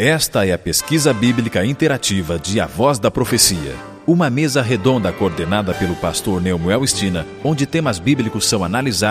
Esta é a pesquisa bíblica interativa de A Voz da Profecia. Uma mesa redonda coordenada pelo pastor Neumael Stina, onde temas bíblicos são analisados